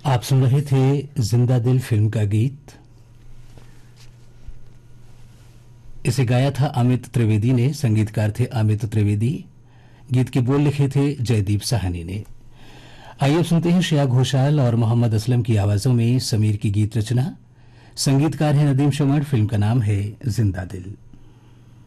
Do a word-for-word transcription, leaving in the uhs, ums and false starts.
आप सुन रहे थे जिंदा दिल फिल्म का गीत। इसे गाया था अमित त्रिवेदी ने, संगीतकार थे अमित त्रिवेदी। गीत के बोल लिखे थे जयदीप साहनी ने। आइए अब सुनते हैं श्रेया घोषाल और मोहम्मद असलम की आवाजों में समीर की गीत रचना। संगीतकार है नदीम शुमार। फिल्म का नाम है जिंदा दिल।